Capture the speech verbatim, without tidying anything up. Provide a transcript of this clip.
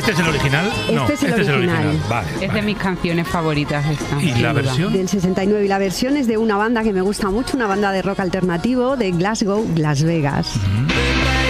¿Este es el original? Este no, es el este original. es el original. Vale, Es vale. de mis canciones favoritas esta. ¿Y la versión? Del sesenta y nueve. Y la versión es de una banda que me gusta mucho, una banda de rock alternativo de Glasgow, Las Vegas. Mm.